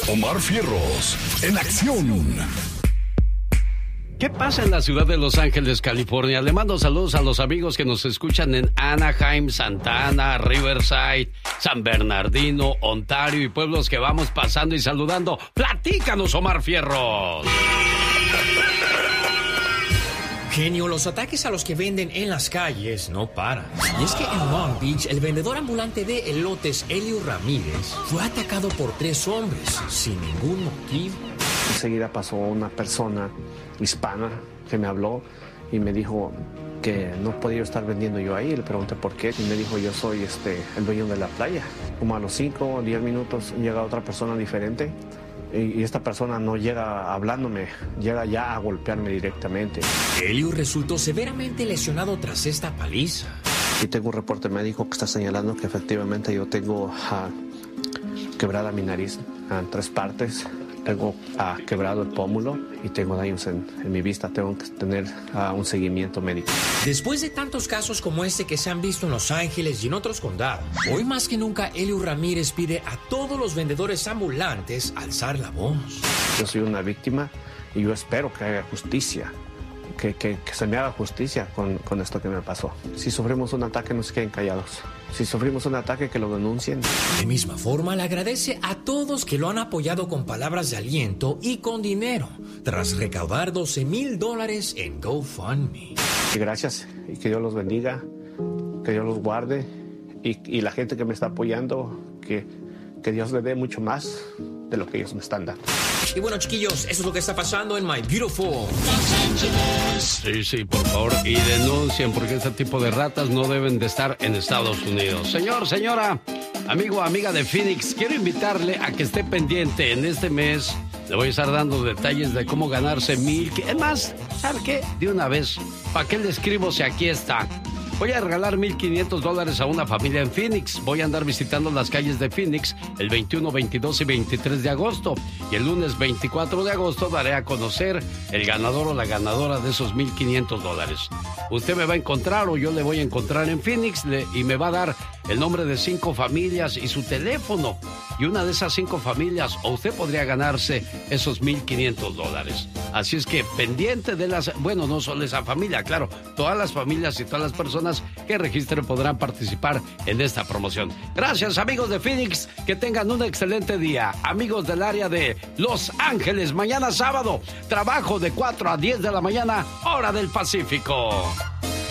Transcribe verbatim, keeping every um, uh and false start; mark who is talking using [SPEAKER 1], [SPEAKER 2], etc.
[SPEAKER 1] Omar Fierros, en acción.
[SPEAKER 2] ¿Qué pasa en la ciudad de Los Ángeles, California? Le mando saludos a los amigos que nos escuchan en Anaheim, Santa Ana, Riverside, San Bernardino, Ontario y pueblos que vamos pasando y saludando. ¡Platícanos, Omar Fierros!
[SPEAKER 3] Genio, los ataques a los que venden en las calles no paran. Y es que en Long Beach, el vendedor ambulante de elotes, Elio Ramírez, fue atacado por tres hombres sin ningún motivo.
[SPEAKER 4] Enseguida pasó una persona hispana que me habló y me dijo que no podía estar vendiendo yo ahí. Le pregunté por qué y me dijo, yo soy este, el dueño de la playa. Como a los cinco o diez minutos llega otra persona diferente y, y esta persona no llega hablándome, llega ya a golpearme directamente.
[SPEAKER 3] Elio resultó severamente lesionado tras esta paliza.
[SPEAKER 4] Y tengo un reporte médico que está señalando que efectivamente yo tengo uh, quebrada mi nariz en tres partes. Tengo uh, quebrado el pómulo y tengo daños en, en mi vista. Tengo que tener uh, un seguimiento médico.
[SPEAKER 3] Después de tantos casos como este que se han visto en Los Ángeles y en otros condados, hoy más que nunca Elio Ramírez pide a todos los vendedores ambulantes alzar la voz.
[SPEAKER 4] Yo soy una víctima y yo espero que haya justicia. Que, que, que se me haga justicia con, con esto que me pasó. Si sufrimos un ataque, no se queden callados. Si sufrimos un ataque, que lo denuncien.
[SPEAKER 3] De misma forma, le agradece a todos que lo han apoyado con palabras de aliento y con dinero, tras recaudar doce mil dólares en GoFundMe.
[SPEAKER 4] Y gracias, y que Dios los bendiga, que Dios los guarde, y, y la gente que me está apoyando, que, que Dios le dé mucho más de lo que ellos me están dando.
[SPEAKER 3] Y bueno, chiquillos, eso es lo que está pasando en My Beautiful.
[SPEAKER 2] Sí, sí, por favor, y denuncien porque este tipo de ratas no deben de estar en Estados Unidos. Señor, señora, amigo, amiga de Phoenix, quiero invitarle a que esté pendiente en este mes. Le voy a estar dando detalles de cómo ganarse mil... Es más, ¿sabe qué? De una vez, ¿para qué le escribo si aquí está? Voy a regalar mil quinientos dólares a una familia en Phoenix. Voy a andar visitando las calles de Phoenix el veintiuno, veintidós y veintitrés de agosto. Y el lunes veinticuatro de agosto daré a conocer el ganador o la ganadora de esos mil quinientos dólares. Usted me va a encontrar o yo le voy a encontrar en Phoenix le, y me va a dar el nombre de cinco familias y su teléfono. Y una de esas cinco familias, o usted podría ganarse esos mil quinientos dólares. Así es que pendiente de las... Bueno, no solo esa familia, claro. Todas las familias y todas las personas que registren podrán participar en esta promoción. Gracias, amigos de Phoenix. Que tengan un excelente día. Amigos del área de Los Ángeles, mañana sábado, trabajo de cuatro a diez de la mañana, hora del Pacífico.